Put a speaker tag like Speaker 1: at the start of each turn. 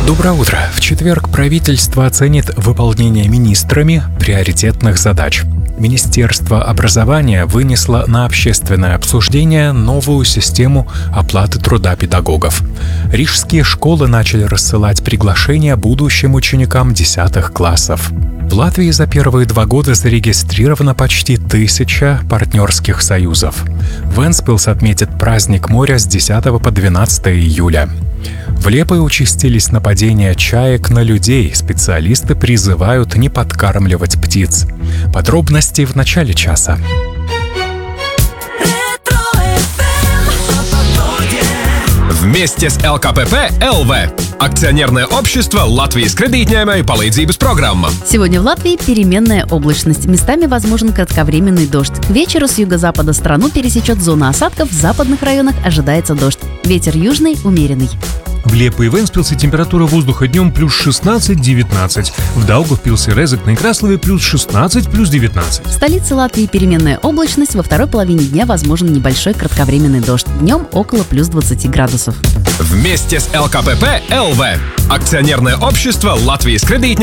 Speaker 1: Доброе утро. В четверг правительство оценит выполнение министрами приоритетных задач. Министерство образования вынесло на общественное обсуждение новую систему оплаты труда педагогов. Рижские школы начали рассылать приглашения будущим ученикам 10 классов. В Латвии за первые 2 года зарегистрировано почти 1000 партнерских союзов. Вентспилс отметит праздник моря с 10 по 12 июля. В Лепое участились нападения чаек на людей. Специалисты призывают не подкармливать птиц. Подробности в начале часа.
Speaker 2: Вместе с ЛКПП ЛВ. Акционерное общество Латвijas кредитņēmēju palīdzības программа.
Speaker 3: Сегодня в Латвии переменная облачность. Местами возможен кратковременный дождь. К вечеру с юго-запада страну пересечет зона осадков. В западных районах ожидается дождь. Ветер южный, умеренный.
Speaker 4: В Лепое и Вентспилсе температура воздуха днем плюс 16-19. В Даугавпилсе, Резекне и Краслове плюс 16, плюс 19.
Speaker 3: В столице Латвии переменная облачность. Во второй половине дня возможен небольшой кратковременный дождь. Днем около плюс 20 градусов.
Speaker 2: Вместе с ЛКПП ЛВ. Акционерное общество Латвijas кредитņēmēju